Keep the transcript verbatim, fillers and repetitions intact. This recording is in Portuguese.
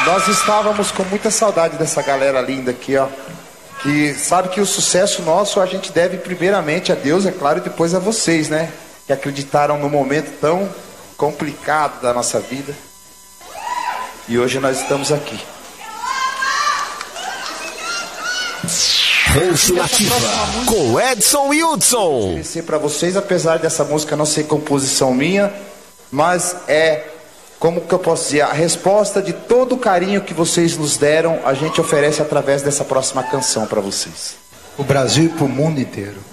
Nós estávamos com muita saudade dessa galera linda aqui, ó. Que sabe que o sucesso nosso a gente deve primeiramente a Deus, é claro, e depois a vocês, né? Que acreditaram no momento tão complicado da nossa vida. E hoje nós estamos aqui. Rancho Nativa com Edson e Hudson. Oferecer para vocês, apesar dessa música não ser composição minha, mas é, como que eu posso dizer, a resposta de todo o carinho que vocês nos deram, a gente oferece através dessa próxima canção para vocês. O Brasil e pro mundo inteiro.